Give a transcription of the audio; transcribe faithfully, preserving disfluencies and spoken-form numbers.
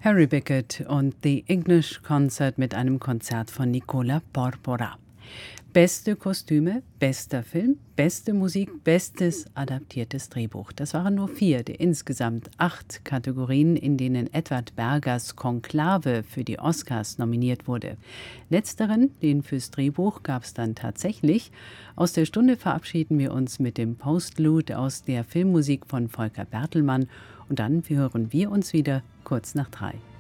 Harry Bickett und The English Concert mit einem Konzert von Nicola Porpora. Beste Kostüme, bester Film, beste Musik, bestes adaptiertes Drehbuch. Das waren nur vier der insgesamt acht Kategorien, in denen Edward Bergers Konklave für die Oscars nominiert wurde. Letzteren, den fürs Drehbuch, gab es dann tatsächlich. Aus der Stunde verabschieden wir uns mit dem Postlude aus der Filmmusik von Volker Bertelmann und dann hören wir uns wieder kurz nach drei.